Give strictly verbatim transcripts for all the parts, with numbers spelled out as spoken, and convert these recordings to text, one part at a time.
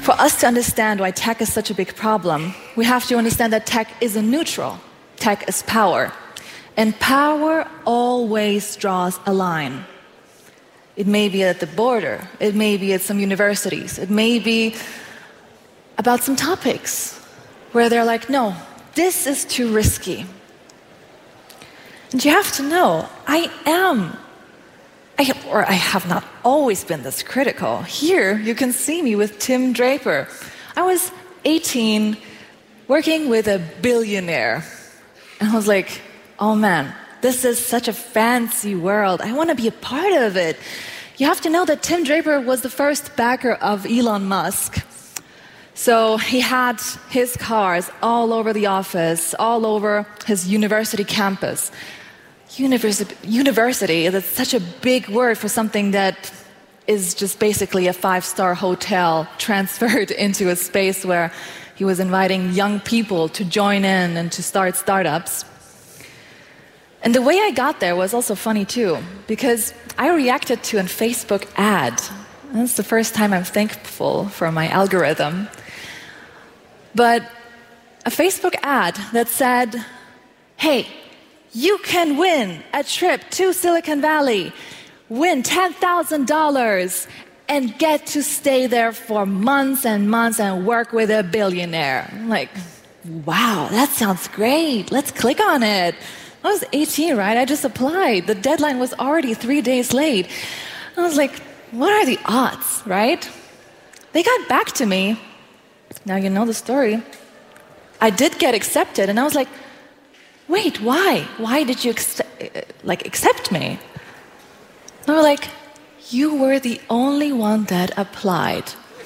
For us to understand why tech is such a big problem, we have to understand that tech isn't neutral. Tech is power. And power always draws a line. It may be at the border. It may be at some universities. It may be about some topics where they're like, no, this is too risky. And you have to know, I am, I, or I have not always been this critical. Here, you can see me with Tim Draper. I was eighteen, working with a billionaire. And I was like, oh man, this is such a fancy world. I want to be a part of it. You have to know that Tim Draper was the first backer of Elon Musk. So he had his cars all over the office, all over his university campus. University, university, that's such a big word for something that is just basically a five-star hotel transferred into a space where he was inviting young people to join in and to start startups. And the way I got there was also funny too, because I reacted to a Facebook ad. That's the first time I'm thankful for my algorithm. But a Facebook ad that said, hey, you can win a trip to Silicon Valley, win ten thousand dollars, and get to stay there for months and months and work with a billionaire. I'm like, wow, that sounds great. Let's click on it. I was eighteen, right? I just applied. The deadline was already three days late. I was like, what are the odds, right? They got back to me. Now you know the story. I did get accepted, and I was like, wait, why? Why did you ex- like accept me? They were like, you were the only one that applied.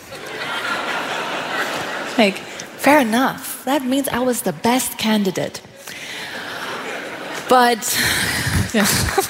Like, fair enough. That means I was the best candidate. But yeah.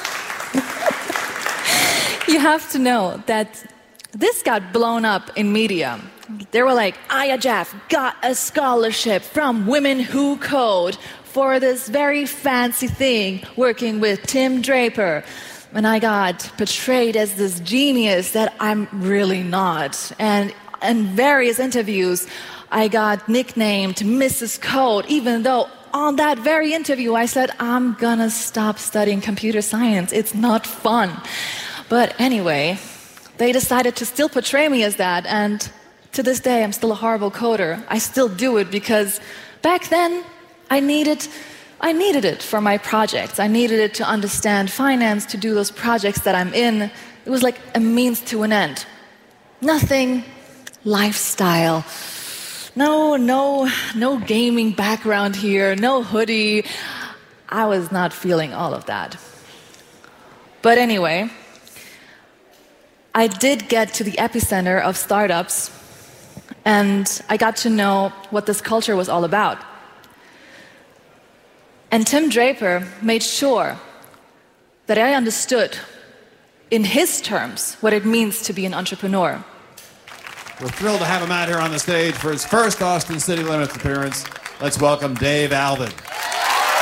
You have to know that this got blown up in media. They were like, Aya Jaff got a scholarship from Women Who Code for this very fancy thing, working with Tim Draper. And I got portrayed as this genius that I'm really not. And in various interviews, I got nicknamed Missus Code, even though on that very interview I said, I'm gonna stop studying computer science. It's not fun. But anyway, they decided to still portray me as that. And to this day, I'm still a horrible coder. I still do it because back then, I needed, I needed it for my projects. I needed it to understand finance, to do those projects that I'm in. It was like a means to an end. Nothing lifestyle. No, no, no gaming background here, no hoodie. I was not feeling all of that. But anyway, I did get to the epicenter of startups, and I got to know what this culture was all about. And Tim Draper made sure that I understood, in his terms, what it means to be an entrepreneur. We're thrilled to have him out here on the stage for his first Austin City Limits appearance. Let's welcome Dave Alvin.